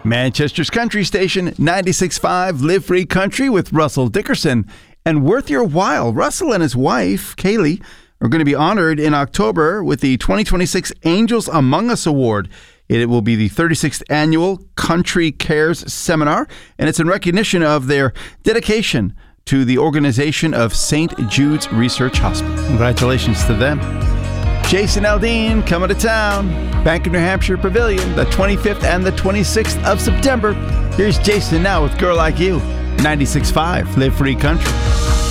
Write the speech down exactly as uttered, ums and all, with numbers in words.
Manchester's country station, ninety-six point five Live Free Country with Russell Dickerson. And worth your while, Russell and his wife, Kaylee, are going to be honored in October with the twenty twenty-six Angels Among Us Award. It will be the thirty-sixth annual Country Cares Seminar, and it's in recognition of their dedication to the organization of Saint Jude's Research Hospital. Congratulations to them. Jason Aldean coming to town. Bank of New Hampshire Pavilion, the twenty-fifth and the twenty-sixth of September. Here's Jason now with Girl Like You, ninety-six point five Live Free Country.